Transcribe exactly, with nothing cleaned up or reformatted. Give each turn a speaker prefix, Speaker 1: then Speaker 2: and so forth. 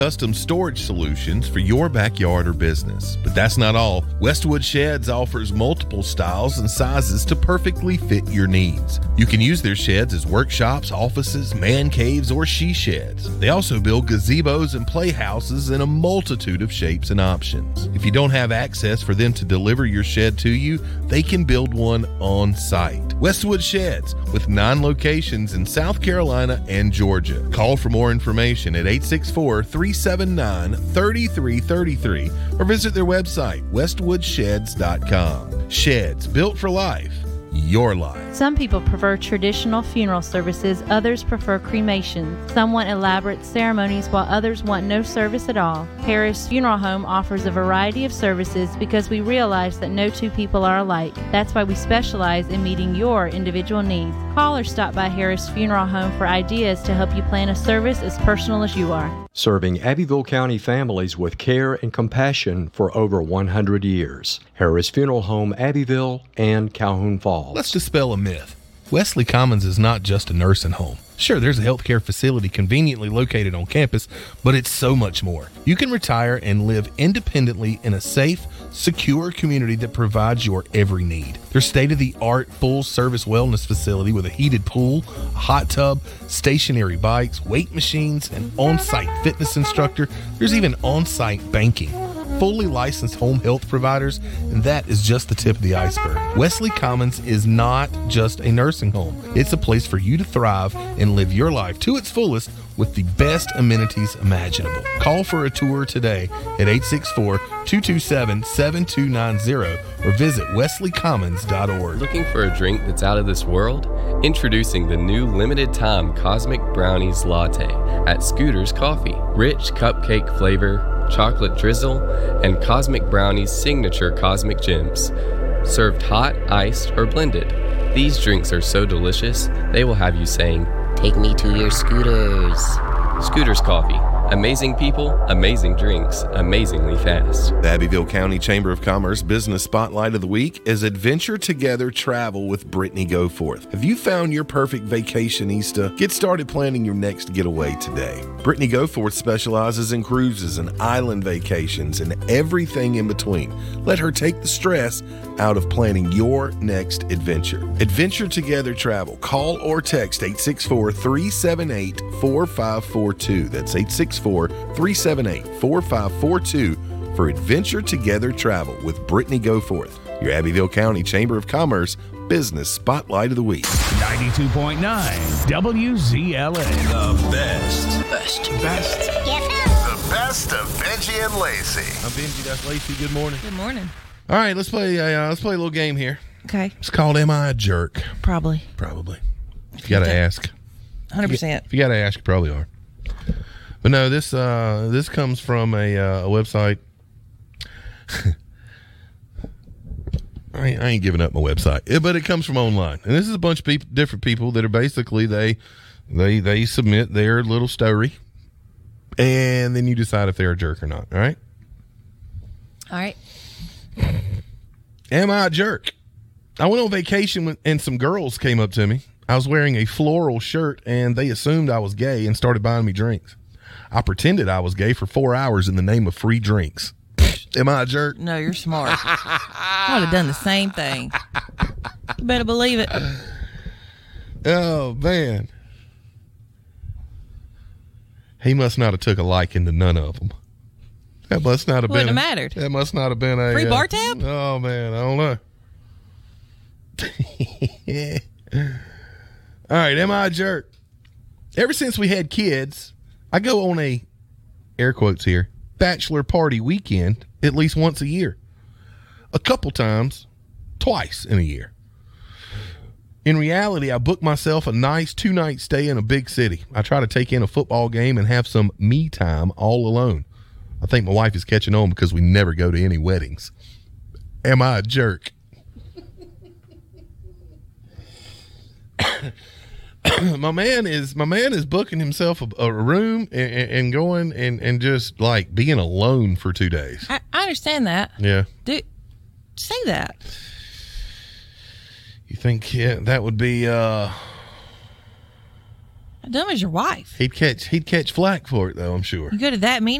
Speaker 1: Custom storage solutions for your backyard or business. But that's not all. Westwood Sheds offers multiple styles and sizes to perfectly fit your needs. You can use their sheds as workshops, offices, man caves, or she sheds. They also build gazebos and playhouses in a multitude of shapes and options. If you don't have access for them to deliver your shed to you, they can build one on site. Westwood Sheds, with nine locations in South Carolina and Georgia. Call for more information at eight six four, three seven nine, three three three three or visit their website, westwood sheds dot com. Sheds, built for life. Your life.
Speaker 2: Some people prefer traditional funeral services, others prefer cremation. Some want elaborate ceremonies while others want no service at all. Harris Funeral Home offers a variety of services because we realize that no two people are alike. That's why we specialize in meeting your individual needs. Call or stop by Harris Funeral Home for ideas to help you plan a service as personal as you are.
Speaker 3: Serving Abbeville County families with care and compassion for over one hundred years. Harris Funeral Home, Abbeville, and Calhoun Falls.
Speaker 1: Let's dispel a myth. Wesley Commons is not just a nursing home. Sure, there's a healthcare facility conveniently located on campus, but it's so much more. You can retire and live independently in a safe, secure community that provides your every need. Their state-of-the-art full-service wellness facility with a heated pool, a hot tub, stationary bikes, weight machines, an on-site fitness instructor. There's even on-site banking. Fully licensed home health providers, and that is just the tip of the iceberg. Wesley Commons is not just a nursing home. It's a place for you to thrive and live your life to its fullest with the best amenities imaginable. Call for a tour today at eight six four, two two seven, seven two nine zero or visit wesley commons dot org.
Speaker 4: Looking for a drink that's out of this world? Introducing the new limited time Cosmic Brownies Latte at Scooter's Coffee. Rich cupcake flavor, chocolate drizzle, and Cosmic Brownie's signature Cosmic Gems. Served hot, iced, or blended. These drinks are so delicious, they will have you saying, "Take me to your Scooters." Scooters Coffee. Amazing people, amazing drinks, amazingly fast.
Speaker 1: The Abbeville County Chamber of Commerce Business Spotlight of the Week is Adventure Together Travel with Brittany Goforth. Have you found your perfect vacationista? Get started planning your next getaway today. Brittany Goforth specializes in cruises and island vacations and everything in between. Let her take the stress out of planning your next adventure. Adventure Together Travel. Call or text eight six four, three seven eight, four five four two. That's eight six four, three seven eight, four five four two for Adventure Together Travel with Brittany Goforth, your Abbeville County Chamber of Commerce Business Spotlight of the Week.
Speaker 5: ninety-two point nine W Z L A.
Speaker 6: The best. Best. Best. The best of Benji and Lacey.
Speaker 1: I'm Benji, that's Lacey. Good morning.
Speaker 7: Good morning.
Speaker 1: All right, let's play a, uh, let's play a little game here.
Speaker 7: Okay.
Speaker 1: It's called Am I a Jerk?
Speaker 7: Probably.
Speaker 1: Probably. If you got to ask.
Speaker 7: one hundred percent.
Speaker 1: If you got to ask, you probably are. But no, this uh, this comes from a, uh, a website. I, ain't, I ain't giving up my website, it, but it comes from online, and this is a bunch of people, different people that are basically they they they submit their little story, and then you decide if they're a jerk or not. All right.
Speaker 7: All right.
Speaker 1: Am I a jerk? I went on vacation and some girls came up to me. I was wearing a floral shirt, and they assumed I was gay and started buying me drinks. I pretended I was gay for four hours in the name of free drinks. Am I a jerk?
Speaker 7: No, you're smart. I would have done the same thing. You better believe it.
Speaker 1: Oh, man. He must not have took a liking to none of them. That must not have
Speaker 7: Wouldn't
Speaker 1: been.
Speaker 7: have mattered.
Speaker 1: That must not have been a
Speaker 7: free
Speaker 1: uh,
Speaker 7: bar tab.
Speaker 1: Oh man, I don't know. All right, am I a jerk? Ever since we had kids, I go on a air quotes here bachelor party weekend at least once a year, a couple times, twice in a year. In reality, I book myself a nice two-night stay in a big city. I try to take in a football game and have some me time all alone. I think my wife is catching on because we never go to any weddings. Am I a jerk? my man is my man is booking himself a, a room and, and going and, and just like being alone for two days.
Speaker 7: I, I understand that.
Speaker 1: Yeah.
Speaker 7: Do say that.
Speaker 1: You think yeah, that would be uh
Speaker 7: How dumb is your wife?
Speaker 1: He'd catch he'd catch flack for it though, I'm sure.
Speaker 7: You go to that meeting?